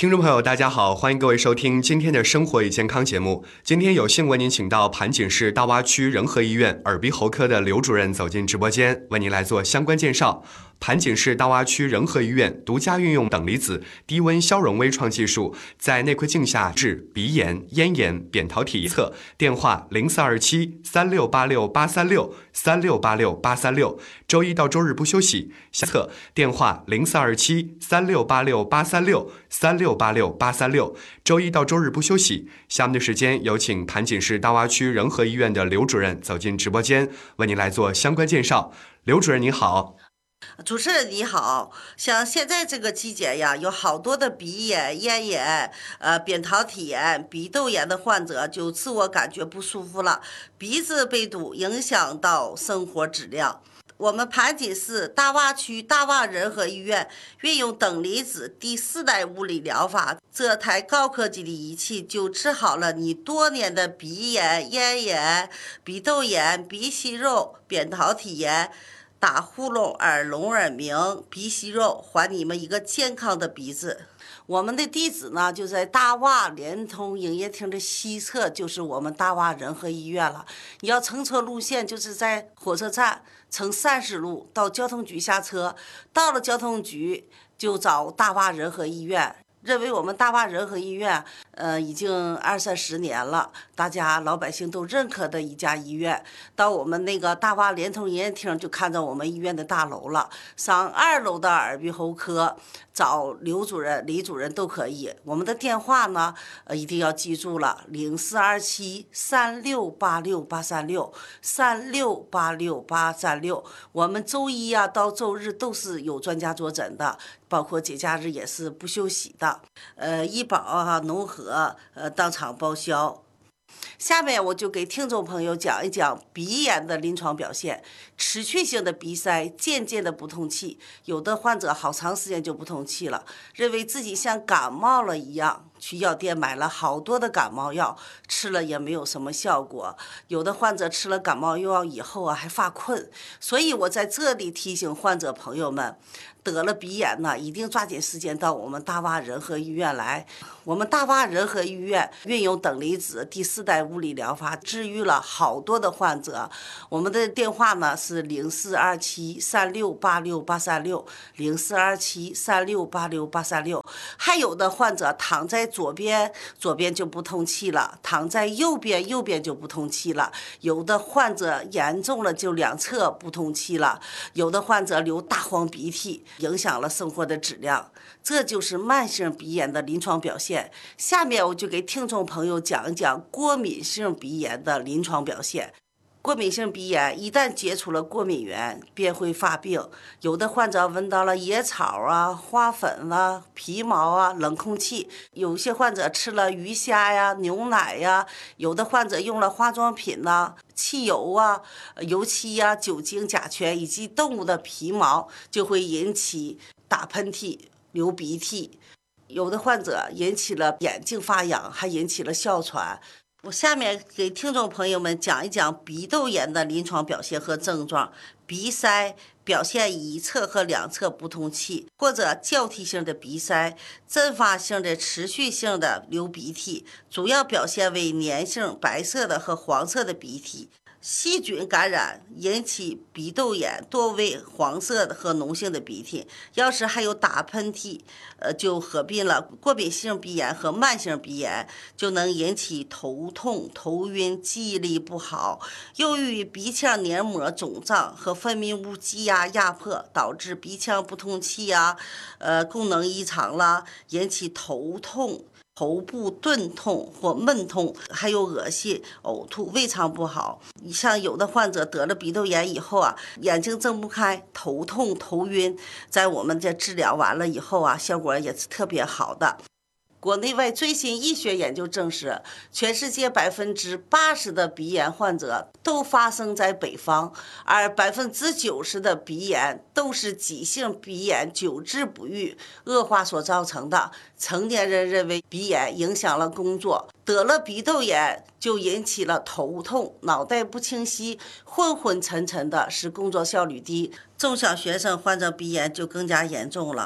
听众朋友，大家好，欢迎各位收听今天的生活与健康节目。今天有幸为您请到盘锦市大洼区仁和医院耳鼻喉科的刘主任走进直播间，为您来做相关介绍。盘锦市大洼区仁和医院独家运用等离子低温消融微创技术，在内窥镜下治鼻炎、咽炎、扁桃体测。电话042736868363686836，周一到周日不休息。下测电话042736868363686836，周一到周日不休息。下面的时间有请盘锦市大洼区仁和医院的刘主任走进直播间，为您来做相关介绍。刘主任你好。 主持人你好，像现在这个季节呀，有好多的鼻炎、咽炎、扁桃体炎、鼻窦炎的患者就自我感觉不舒服了，鼻子被堵，影响到生活质量。我们盘锦市大洼区大洼仁和医院运用等离子第4代物理疗法，这台高科技的仪器就治好了你多年的鼻炎、咽炎、鼻窦炎、鼻息肉、扁桃体炎、打呼噜、耳聋耳鸣、鼻息肉，还你们一个健康的鼻子。我们的地址呢，就在大洼联通营业厅的西侧，就是我们大洼仁和医院了。你要乘车路线，就是在火车站乘30路到交通局下车，到了交通局就找大洼仁和医院。认为我们大洼仁和医院，已经20-30年了，大家老百姓都认可的一家医院。到我们那个大洼联通营业厅就看到我们医院的大楼了，上2楼的耳鼻喉科找刘主任、李主任都可以。我们的电话呢，一定要记住了，042736868363686836。我们周一呀到周日都是有专家坐诊的，包括节假日也是不休息的。医保啊、农合当场报销。下面我就给听众朋友讲一讲鼻炎的临床表现。持续性的鼻塞，渐渐的不通气，有的患者好长时间就不通气了，认为自己像感冒了一样，去药店买了好多的感冒药，吃了也没有什么效果。有的患者吃了感冒药以后还发困。所以我在这里提醒患者朋友们，得了鼻炎呢，一定抓紧时间到我们大洼仁和医院来。我们大洼仁和医院运用等离子第4代物理疗法，治愈了好多的患者。我们的电话呢是042736868360，042736868360。还有的患者躺在左边就不通气了，躺在右边就不通气了。有的患者严重了就2侧不通气了，有的患者流大黄鼻涕，影响了生活的质量。这就是慢性鼻炎的临床表现。下面我就给听众朋友讲一讲过敏性鼻炎的临床表现。过敏性鼻炎一旦接触了过敏源，便会发病。有的患者闻到了野草啊、花粉啊、皮毛啊、冷空气；有些患者吃了鱼虾呀、牛奶呀；有的患者用了化妆品呐、汽油啊、油漆呀、酒精、甲醛以及动物的皮毛，就会引起打喷嚏、流鼻涕。有的患者引起了眼睛发痒，还引起了哮喘。我下面给听众朋友们讲一讲鼻窦炎的临床表现和症状。鼻塞表现一侧和2侧不通气，或者交替性的鼻塞，阵发性的持续性的流鼻涕，主要表现为粘性白色的和黄色的鼻涕。细菌感染引起鼻窦炎，多为黄色的和脓性的鼻涕。要是还有打喷嚏，就合并了过敏性鼻炎和慢性鼻炎，就能引起头痛、头晕、记忆力不好。由于鼻腔黏膜肿胀和分泌物积压压迫，导致鼻腔不通气呀，功能异常啦，引起头痛、头部钝痛或闷痛，还有恶心、呕吐、胃肠不好。像有的患者得了鼻窦炎以后啊，眼睛睁不开，头痛、头晕，在我们这治疗完了以后啊，效果也是特别好的。国内外最新医学研究证实，全世界80%的鼻炎患者都发生在北方，而90%的鼻炎都是急性鼻炎久治不愈恶化所造成的。成年人认为鼻炎影响了工作，得了鼻窦炎就引起了头痛、脑袋不清晰、昏昏沉沉的，使工作效率低。中小学生患者鼻炎就更加严重了。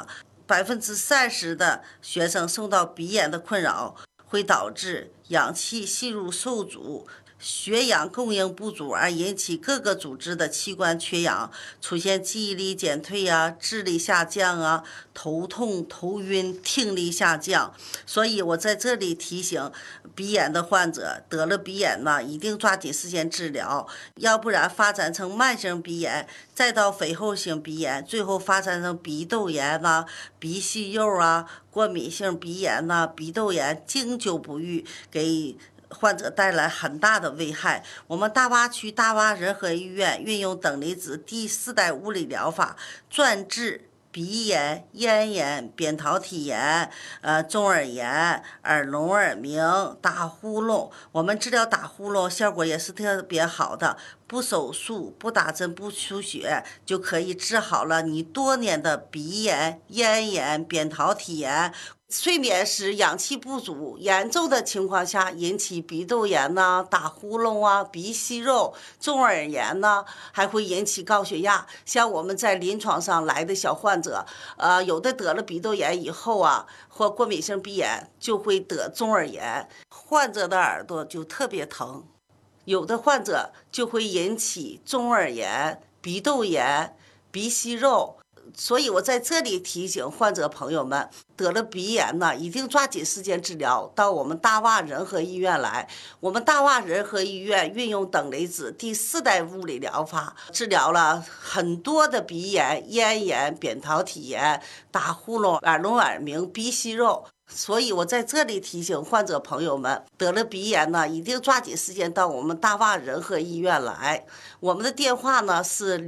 30%的学生受到鼻炎的困扰，会导致氧气吸入受阻，血氧供应不足，而引起各个组织的器官缺氧，出现记忆力减退啊、智力下降啊、头痛、头晕、听力下降。所以我在这里提醒鼻炎的患者，得了鼻炎呢，一定抓紧时间治疗，要不然发展成慢性鼻炎，再到肥厚性鼻炎，最后发展成鼻窦炎呐、鼻息肉啊、过敏性鼻炎呐、鼻窦炎，经久不愈，给患者带来很大的危害。我们大洼区大洼仁和医院运用等离子第4代物理疗法，专治鼻炎、咽炎、扁桃体炎、中耳炎、耳聋耳鸣、打呼噜。我们治疗打呼噜效果也是特别好的，不手术、不打针、不输血就可以治好了你多年的鼻炎、咽炎、扁桃体炎。睡眠时氧气不足严重的情况下，引起鼻窦炎呐、打呼噜啊、鼻息肉、中耳炎呐，还会引起高血压。像我们在临床上来的小患者，有的得了鼻窦炎以后啊，或过敏性鼻炎，就会得中耳炎，患者的耳朵就特别疼。有的患者就会引起中耳炎、鼻窦炎、鼻息肉。所以我在这里提醒患者朋友们，得了鼻炎呢，一定抓紧时间治疗，到我们大洼仁和医院来。我们大洼仁和医院运用等离子第4代物理疗法，治疗了很多的鼻炎、咽炎、扁桃体炎、打呼噜、耳聋耳鸣、鼻息肉。所以我在这里提醒患者朋友们，得了鼻炎呢，一定抓紧时间到我们大洼仁和医院来。我们的电话呢是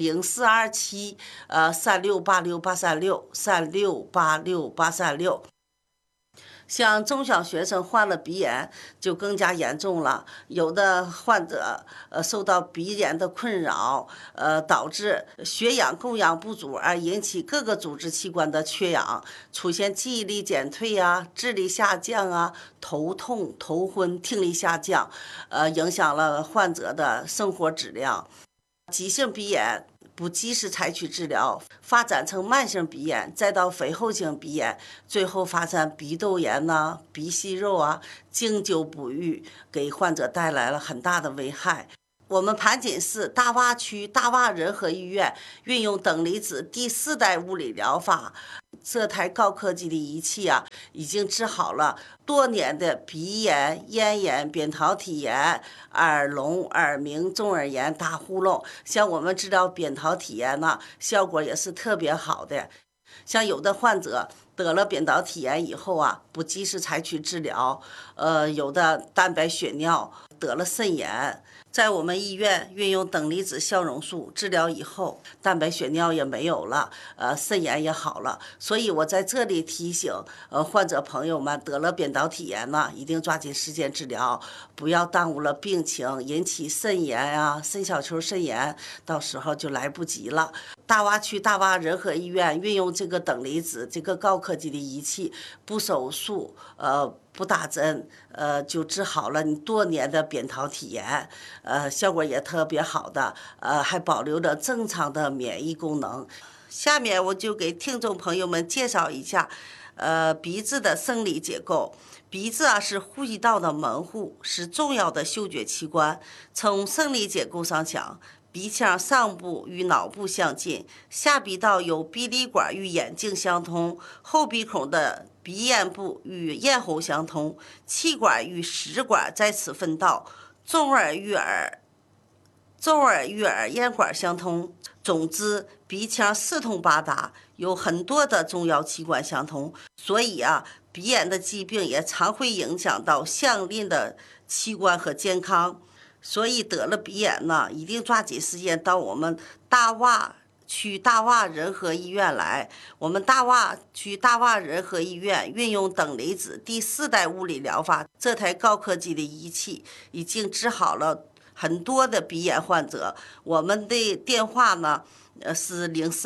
042736868363686836。像中小学生患了鼻炎就更加严重了，有的患者受到鼻炎的困扰，导致血氧供氧不足，而引起各个组织器官的缺氧，出现记忆力减退啊、智力下降啊、头痛、头昏、听力下降，影响了患者的生活质量。急性鼻炎不及时采取治疗，发展成慢性鼻炎，再到肥厚性鼻炎，最后发展鼻窦炎呐、鼻息肉啊，经久不愈，给患者带来了很大的危害。我们盘锦市大洼区大洼仁和医院运用等离子第4代物理疗法，这台高科技的仪器啊，已经治好了多年的鼻炎、咽炎、扁桃体炎、耳聋、耳鸣、中耳炎、打呼噜。像我们治疗扁桃体炎呢，效果也是特别好的。像有的患者得了扁桃体炎以后啊，不及时采取治疗，有的蛋白血尿，得了肾炎。在我们医院运用等离子消融术治疗以后，蛋白血尿也没有了，肾炎也好了。所以我在这里提醒患者朋友们，得了扁桃体炎呢，一定抓紧时间治疗，不要耽误了病情，引起肾炎啊、肾小球肾炎，到时候就来不及了。大洼区大洼仁和医院运用这个等离子这个高科技的仪器，不手术，不打针，就治好了你多年的扁桃体炎，效果也特别好的，还保留着正常的免疫功能。下面我就给听众朋友们介绍一下，鼻子的生理结构。鼻子啊是呼吸道的门户，是重要的嗅觉器官。从生理结构上讲，鼻腔上部与脑部相近，下鼻道有鼻涕管与眼睛相通，后鼻孔的鼻咽部与咽喉相通，气管与食管在此分道，中耳与耳咽管相通。总之，鼻腔四通八达，有很多的重要器官相通，所以啊，鼻炎的疾病也常会影响到相邻的器官和健康。所以得了鼻炎呢，一定抓紧时间到我们大洼区大洼仁和医院来。我们大洼区大洼仁和医院运用等离子第4代物理疗法，这台高科技的仪器已经治好了很多的鼻炎患者。我们的电话呢是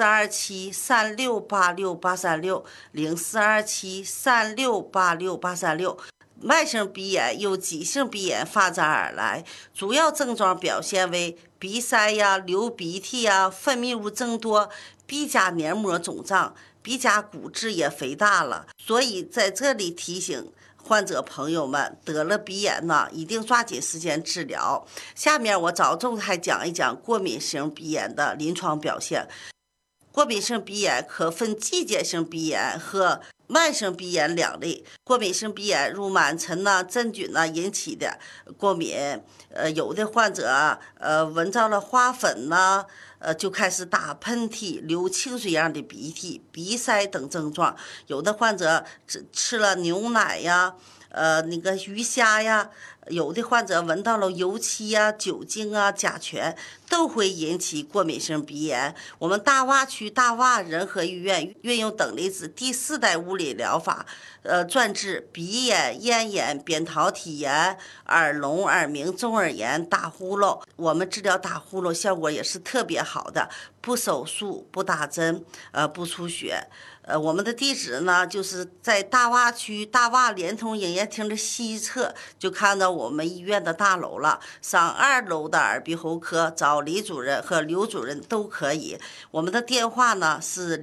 0427368683604273686836。慢性鼻炎由急性鼻炎发展而来，主要症状表现为鼻塞呀、流鼻涕呀、分泌物增多、鼻甲黏膜肿胀、 鼻甲骨质也肥大了。所以在这里提醒患者朋友们，得了鼻炎呢，一定抓紧时间治疗。下面我着重还讲一讲过敏性鼻炎的临床表现。过敏性鼻炎可分季节性鼻炎和慢性鼻炎两类。过敏性鼻炎如螨尘真菌引起的过敏，有的患者闻到了花粉就开始打喷嚏、流清水样的鼻涕、鼻塞等症状。有的患者吃了牛奶呀、那个鱼虾呀，有的患者闻到了油漆呀、酒精甲醛，都会引起过敏性鼻炎。我们大洼区大洼仁和医院运用等离子第4代物理疗法，专治鼻炎、咽炎、扁桃体炎、耳聋、耳鸣、中耳炎、打呼噜。我们治疗打呼噜效果也是特别好的，不手术、不打针，不出血。我们的地址呢，就是在大洼区大洼联通营业厅的西侧，就看到我们医院的大楼了。上2楼的耳鼻喉科找李主任和刘主任都可以。我们的电话呢是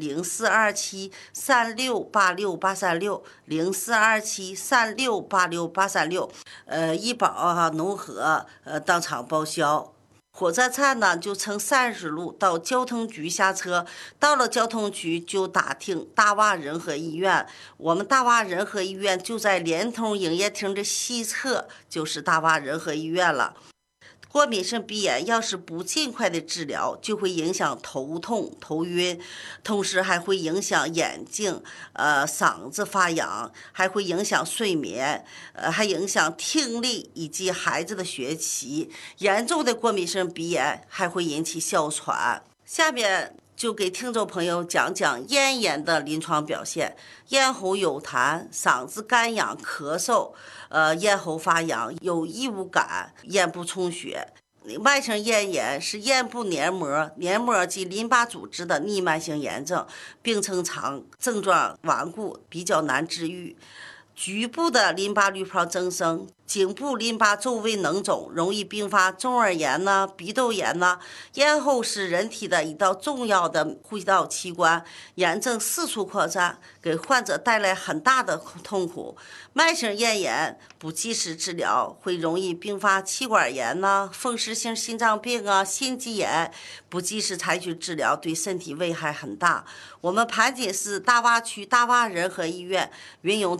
0427368336，0427368336，医保农合当场报销。火车站呢就乘30路到交通局下车，到了交通局就打听大洼仁和医院。我们大洼仁和医院就在联通营业厅的西侧，就是大洼仁和医院了。过敏性鼻炎要是不尽快的治疗，就会影响头痛、头晕，同时还会影响眼睛、嗓子发痒，还会影响睡眠，还影响听力以及孩子的学习。严重的过敏性鼻炎还会引起哮喘。下面就给听众朋友讲讲咽炎的临床表现。咽喉有痰，嗓子干痒、咳嗽，咽喉发痒，有异物感，咽部充血。慢性咽炎是咽部黏膜及淋巴组织的逆慢性炎症，病程长，症状顽固，比较难治愈。局部的淋巴滤泡增生，颈部淋巴周围脓肿，容易并发中耳炎鼻窦炎咽喉是人体的一道重要的呼吸道器官，炎症四处扩散，给患者带来很大的痛苦。慢性咽炎不及时治疗，会容易并发气管炎风湿性心脏病心肌炎，不及时采取治疗，对身体危害很大。我们盘锦市大洼区大洼仁和医院运用